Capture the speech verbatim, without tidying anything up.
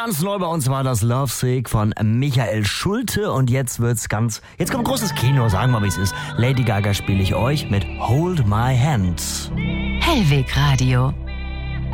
Ganz neu bei uns war das Lovesick von Michael Schulte und jetzt wird's ganz, jetzt kommt großes Kino, sagen wir wie es ist. Lady Gaga spiele ich euch mit Hold My Hand. Hellweg Radio.